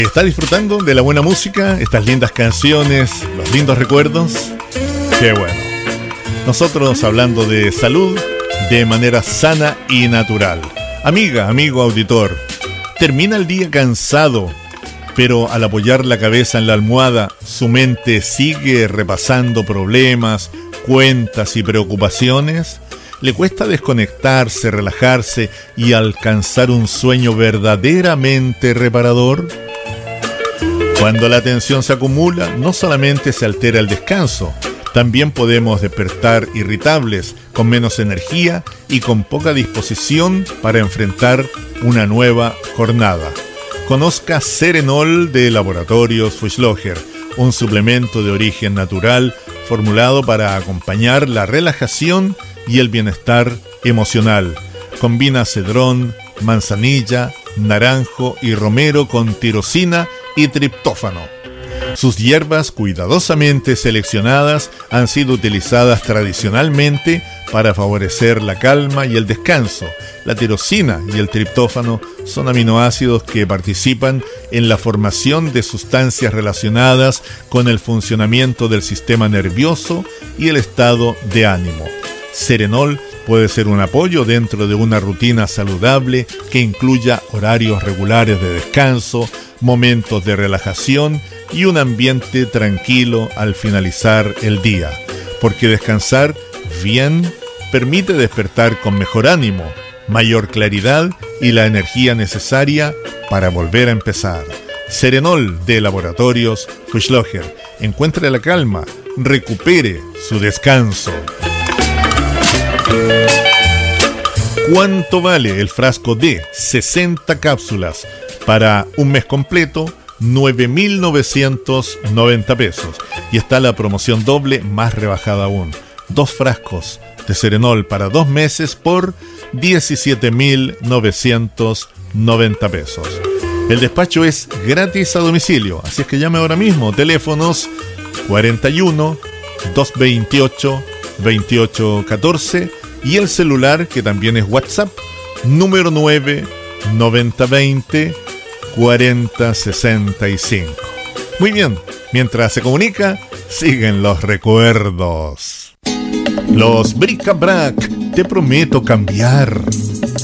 ¿Estás disfrutando de la buena música, estas lindas canciones, los lindos recuerdos? ¡Qué bueno! Nosotros hablando de salud de manera sana y natural. Amiga, amigo auditor, termina el día cansado, pero al apoyar la cabeza en la almohada, su mente sigue repasando problemas, cuentas y preocupaciones. ¿Le cuesta desconectarse, relajarse y alcanzar un sueño verdaderamente reparador? Cuando la tensión se acumula, no solamente se altera el descanso, también podemos despertar irritables, con menos energía y con poca disposición para enfrentar una nueva jornada. Conozca Serenol de Laboratorios Fuchsloger, un suplemento de origen natural formulado para acompañar la relajación y el bienestar emocional. Combina cedrón, manzanilla, naranjo y romero con tirosina y triptófano. Sus hierbas cuidadosamente seleccionadas han sido utilizadas tradicionalmente para favorecer la calma y el descanso. La tirosina y el triptófano son aminoácidos que participan en la formación de sustancias relacionadas con el funcionamiento del sistema nervioso y el estado de ánimo. Serenol puede ser un apoyo dentro de una rutina saludable que incluya horarios regulares de descanso, momentos de relajación y un ambiente tranquilo al finalizar el día, porque descansar bien permite despertar con mejor ánimo, mayor claridad y la energía necesaria para volver a empezar. Serenol de Laboratorios Fuchsloger. Encuentre la calma, recupere su descanso. ¿Cuánto vale el frasco de 60 cápsulas para un mes completo? 9.990 pesos. Y está la promoción doble más rebajada aún. 2 frascos de Serenol para 2 meses por 17.990 pesos. El despacho es gratis a domicilio, así es que llame ahora mismo. Teléfonos 41 228 2814 y el celular, que también es WhatsApp, número 9 9020 4065. Muy bien, mientras se comunica, siguen los recuerdos. Los Bric-a-Brac, te prometo cambiar.